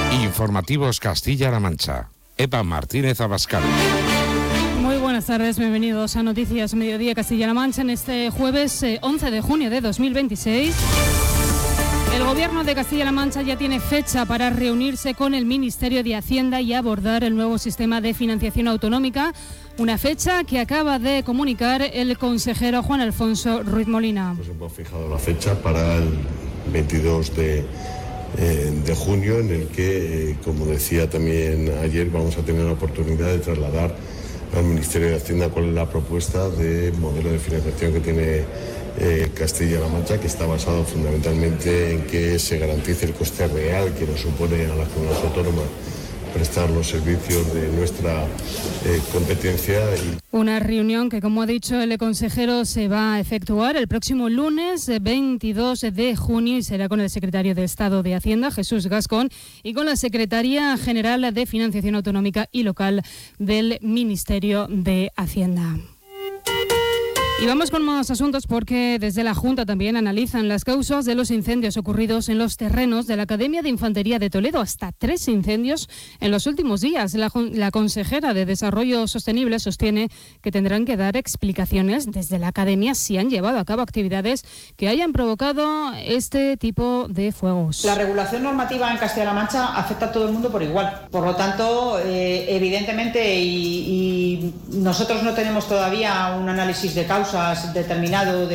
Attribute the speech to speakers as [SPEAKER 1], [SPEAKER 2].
[SPEAKER 1] Informativos Castilla-La Mancha. Eva Martínez Abascal.
[SPEAKER 2] Muy buenas tardes, bienvenidos a Noticias Mediodía Castilla-La Mancha en este jueves 11 de junio de 2026. El Gobierno de Castilla-La Mancha ya tiene fecha para reunirse con el Ministerio de Hacienda y abordar el nuevo sistema de financiación autonómica, una fecha que acaba de comunicar el consejero Juan Alfonso Ruiz Molina.
[SPEAKER 3] Pues hemos fijado la fecha para el 22 de junio, en el que, como decía también ayer, vamos a tener la oportunidad de trasladar al Ministerio de Hacienda cuál es la propuesta de modelo de financiación que tiene Castilla-La Mancha, que está basado fundamentalmente en que se garantice el coste real que nos supone a la comunidad autónoma prestar los servicios de nuestra competencia.
[SPEAKER 2] Una reunión que, como ha dicho el consejero, se va a efectuar el próximo lunes 22 de junio y será con el secretario de Estado de Hacienda, Jesús Gascón, y con la secretaria general de Financiación Autonómica y Local del Ministerio de Hacienda. Y vamos con más asuntos porque desde la Junta también analizan las causas de los incendios ocurridos en los terrenos de la Academia de Infantería de Toledo. Hasta 3 incendios en los últimos días. La consejera de Desarrollo Sostenible sostiene que tendrán que dar explicaciones desde la Academia si han llevado a cabo actividades que hayan provocado este tipo de fuegos.
[SPEAKER 4] La regulación normativa en Castilla-La Mancha afecta a todo el mundo por igual. Por lo tanto, evidentemente, y nosotros no tenemos todavía un análisis de causas determinado